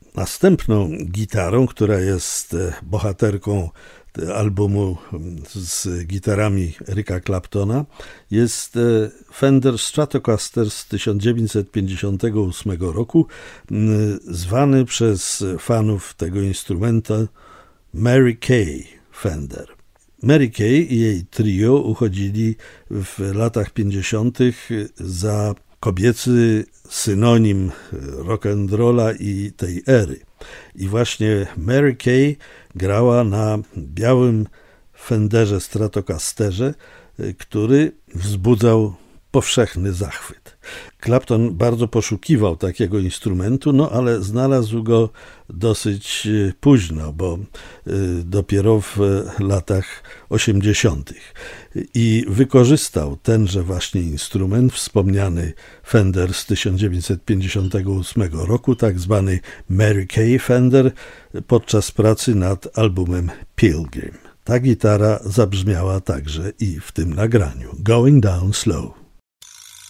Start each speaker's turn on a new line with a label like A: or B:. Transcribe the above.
A: Następną gitarą, która jest bohaterką albumu z gitarami Erika Claptona, jest Fender Stratocaster z 1958 roku, zwany przez fanów tego instrumenta Mary Kay Fender. Mary Kay i jej trio uchodzili w latach 50. za kobiecy synonim rock'n'rolla i tej ery. I właśnie Mary Kay grała na białym Fenderze Stratocasterze, który wzbudzał powszechny zachwyt. Clapton bardzo poszukiwał takiego instrumentu, ale znalazł go dosyć późno, bo dopiero w latach 80. I wykorzystał tenże właśnie instrument, wspomniany Fender z 1958 roku, tak zwany Mary Kay Fender, podczas pracy nad albumem Pilgrim. Ta gitara zabrzmiała także i w tym nagraniu. Going Down Slow.